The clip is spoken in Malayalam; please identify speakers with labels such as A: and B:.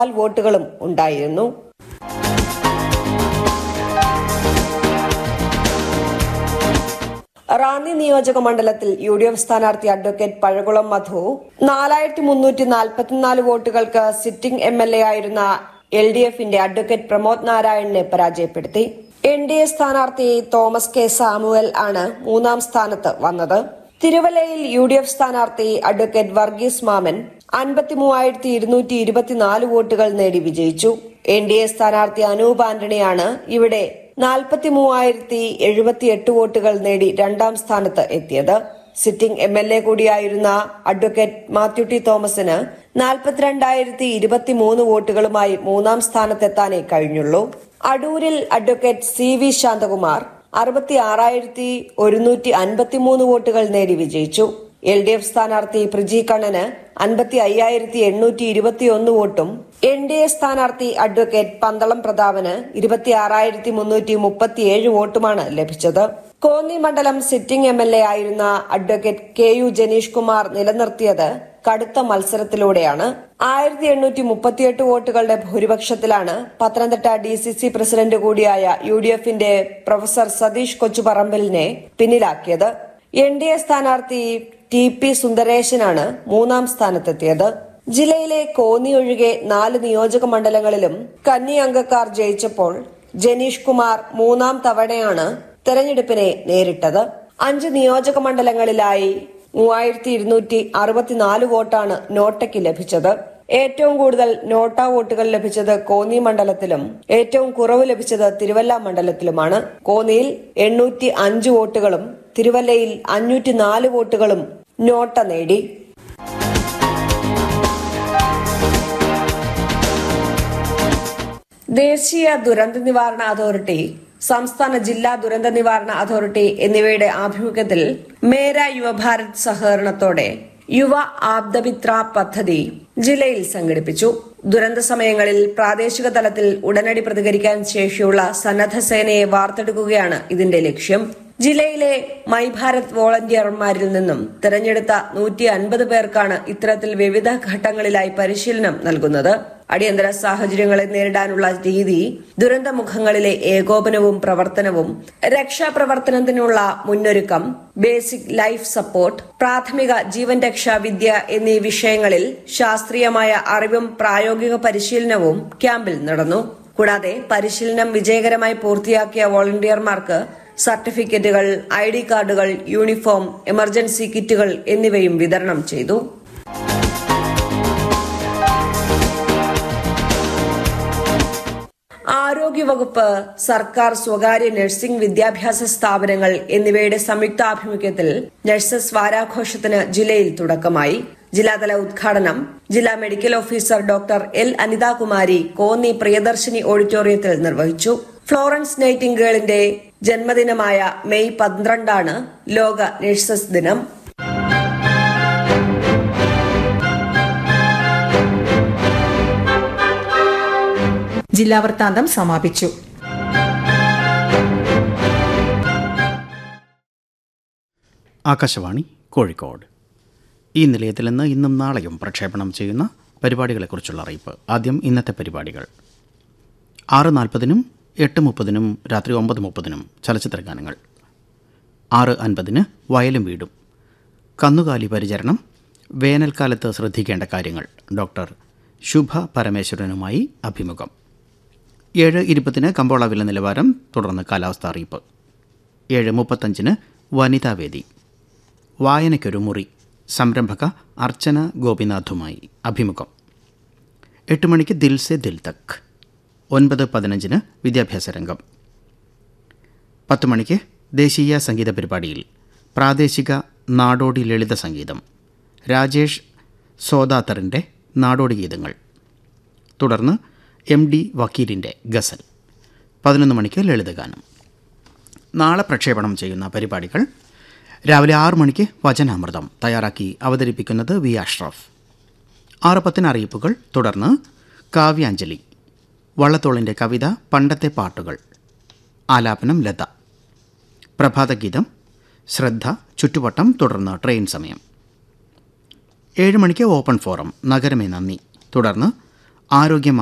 A: വോട്ടുകളും ഉണ്ടായിരുന്നു. റാന്നി നിയോജക മണ്ഡലത്തിൽ UDF സ്ഥാനാർത്ഥി അഡ്വക്കേറ്റ് പഴകുളം മധു 4344 വോട്ടുകൾക്ക് സിറ്റിംഗ് MLA ആയിരുന്ന LDFന്റെ അഡ്വക്കേറ്റ് പ്രമോദ് നാരായണനെ പരാജയപ്പെടുത്തി. NDA സ്ഥാനാർത്ഥി തോമസ് കെ സാമുവൽ ആണ് മൂന്നാം സ്ഥാനത്ത് വന്നത്. തിരുവല്ലയിൽ UDF സ്ഥാനാർത്ഥി അഡ്വക്കേറ്റ് വർഗീസ് മാമൻ 53,224 വോട്ടുകൾ നേടി വിജയിച്ചു. NDA സ്ഥാനാർത്ഥി അനൂപ് ആന്റണിയാണ് ഇവിടെ 43,078 വോട്ടുകൾ നേടി രണ്ടാം സ്ഥാനത്ത് എത്തിയത്. Sitting MLA കൂടിയായിരുന്ന advocate Mathew T തോമസിന് 42,023 വോട്ടുകളുമായി മൂന്നാം സ്ഥാനത്തെത്താനേ കഴിഞ്ഞുള്ളൂ. അടൂരിൽ അഡ്വക്കേറ്റ് CV ശാന്തകുമാർ 66,153 വോട്ടുകൾ നേടി വിജയിച്ചു. LDF സ്ഥാനാർത്ഥി പ്രിജി കണ്ണന് 55,821 വോട്ടും NDA സ്ഥാനാർത്ഥി അഡ്വക്കേറ്റ് പന്തളം പ്രതാപന് 26,337 വോട്ടുമാണ് ലഭിച്ചത്. കോന്നി മണ്ഡലം സിറ്റിംഗ് MLA ആയിരുന്ന അഡ്വക്കേറ്റ് KU ജനീഷ് കുമാർ നിലനിർത്തിയത് കടുത്ത മത്സരത്തിലൂടെയാണ്. 1,838 വോട്ടുകളുടെ ഭൂരിപക്ഷത്തിലാണ് പത്തനംതിട്ട DCC പ്രസിഡന്റ് കൂടിയായ UDFന്റെ പ്രൊഫസർ സതീഷ് കൊച്ചുപറമ്പലിനെ പിന്നിലാക്കിയത്. NDA സ്ഥാനാർത്ഥി TP സുന്ദരേശനാണ് മൂന്നാം സ്ഥാനത്തെത്തിയത്. ജില്ലയിലെ കോന്നി ഒഴികെ 4 നിയോജക മണ്ഡലങ്ങളിലും കന്നി അംഗക്കാർ ജയിച്ചപ്പോൾ ജനീഷ് കുമാർ മൂന്നാം തവണയാണ് തെരഞ്ഞെടുപ്പിനെ നേരിട്ടത്. 5 നിയോജക മണ്ഡലങ്ങളിലായി 3,264 വോട്ടാണ് നോട്ടയ്ക്ക് ലഭിച്ചത്. ഏറ്റവും കൂടുതൽ നോട്ട വോട്ടുകൾ ലഭിച്ചത് കോന്നി മണ്ഡലത്തിലും ഏറ്റവും കുറവ് ലഭിച്ചത് തിരുവല്ല മണ്ഡലത്തിലുമാണ്. കോന്നിയിൽ 805 വോട്ടുകളും തിരുവല്ലയിൽ 504 വോട്ടുകളും നോട്ട നേടി. ദേശീയ ദുരന്ത നിവാരണ അതോറിറ്റി, സംസ്ഥാന ജില്ലാ ദുരന്ത നിവാരണ അതോറിറ്റി എന്നിവയുടെ ആഭിമുഖ്യത്തിൽ മേര യുവഭാരത് സഹകരണത്തോടെ യുവ ആപ്തമിത്ര പദ്ധതി ജില്ലയിൽ സംഘടിപ്പിച്ചു. ദുരന്ത സമയങ്ങളിൽ പ്രാദേശിക തലത്തിൽ ഉടനടി പ്രതികരിക്കാൻ ശേഷിയുള്ള സന്നദ്ധ സേനയെ വാർത്തെടുക്കുകയാണ് ഇതിന്റെ ലക്ഷ്യം. ജില്ലയിലെ മൈ ഭാരത് വോളണ്ടിയർമാരിൽ നിന്നും തെരഞ്ഞെടുത്ത 150 പേർക്കാണ് ഇത്തരത്തിൽ വിവിധ ഘട്ടങ്ങളിലായി പരിശീലനം നൽകുന്നത്. അടിയന്തര സാഹചര്യങ്ങളെ നേരിടാനുള്ള രീതി, ദുരന്തമുഖങ്ങളിലെ ഏകോപനവും പ്രവർത്തനവും, രക്ഷാപ്രവർത്തനത്തിനുള്ള മുന്നൊരുക്കം, ബേസിക് ലൈഫ് സപ്പോർട്ട്, പ്രാഥമിക ജീവൻ രക്ഷാ വിദ്യ എന്നീ വിഷയങ്ങളിൽ ശാസ്ത്രീയമായ അറിവും പ്രായോഗിക പരിശീലനവും ക്യാമ്പിൽ നടന്നു. കൂടാതെ പരിശീലനം വിജയകരമായി പൂർത്തിയാക്കിയ വോളണ്ടിയർമാർക്ക് സർട്ടിഫിക്കറ്റുകൾ, ID കാർഡുകൾ, യൂണിഫോം, എമർജൻസി കിറ്റുകൾ എന്നിവയും വിതരണം ചെയ്തു. ആരോഗ്യവകുപ്പ്, സർക്കാർ, സ്വകാര്യ നഴ്സിംഗ് വിദ്യാഭ്യാസ സ്ഥാപനങ്ങൾ എന്നിവയുടെ സംയുക്താഭിമുഖ്യത്തിൽ നഴ്സസ് വാരാഘോഷത്തിന് ജില്ലയിൽ തുടക്കമായി. ജില്ലാതല ഉദ്ഘാടനം ജില്ലാ medical officer doctor L Anitha Kumari Konni Priyadarshini ഓഡിറ്റോറിയത്തിൽ നിർവഹിച്ചു. ഫ്ലോറൻസ് നൈറ്റിംഗേളിന്റെ ജന്മദിനമായ മെയ് 12 ലോക നഴ്സസ് ദിനം.
B: ജില്ലാ വൃത്താന്തം സമാപിച്ചു.
C: ആകാശവാണി കോഴിക്കോട്. ഈ നിലയത്തിൽ നിന്ന് ഇന്നും നാളെയും പ്രക്ഷേപണം ചെയ്യുന്ന പരിപാടികളെക്കുറിച്ചുള്ള അറിയിപ്പ്. ആദ്യം ഇന്നത്തെ പരിപാടികൾ. 6:40-നും 8:30-നും രാത്രി 9:30-നും ചലച്ചിത്രഗാനങ്ങൾ. 6:50-ന് വയലും വീടും, കന്നുകാലി പരിചരണം, വേനൽക്കാലത്ത് ശ്രദ്ധിക്കേണ്ട കാര്യങ്ങൾ, ഡോക്ടർ ശുഭ പരമേശ്വരനുമായി അഭിമുഖം. 7:20-ന് കമ്പോള വില നിലവാരം, തുടർന്ന് കാലാവസ്ഥ അറിയിപ്പ്. 7:35-ന് വനിതാവേദി, വായനയ്ക്കൊരു മുറി, സംരംഭക അർച്ചന ഗോപിനാഥുമായി അഭിമുഖം. 8 മണിക്ക് ദിൽ സെ ദിൽ തക്. 9:15-ന് വിദ്യാഭ്യാസ രംഗം. 10 മണിക്ക് ദേശീയ സംഗീത പരിപാടിയിൽ പ്രാദേശിക നാടോടി ലളിത സംഗീതം, രാജേഷ് സോദാത്തറിൻ്റെ നാടോടി ഗീതങ്ങൾ, തുടർന്ന് MD വക്കീലിൻ്റെ ഗസൽ. 11 മണിക്ക് ലളിതഗാനം. നാളെ പ്രക്ഷേപണം ചെയ്യുന്ന പരിപാടികൾ: രാവിലെ 6 മണിക്ക് വചനാമൃതം, തയ്യാറാക്കി അവതരിപ്പിക്കുന്നത് V. അഷ്റഫ്. 6:10-ന് അറിയിപ്പുകൾ, തുടർന്ന് കാവ്യാഞ്ജലി, വള്ളത്തോളിൻ്റെ കവിത പണ്ടത്തെ പാട്ടുകൾ, ആലാപനം ലത. പ്രഭാതഗീതം, ശ്രദ്ധ, ചുറ്റുവട്ടം, തുടർന്ന് ട്രെയിൻ സമയം. 7 മണിക്ക് ഓപ്പൺ ഫോറം, നഗരമേ നന്ദി, തുടർന്ന് ആരോഗ്യ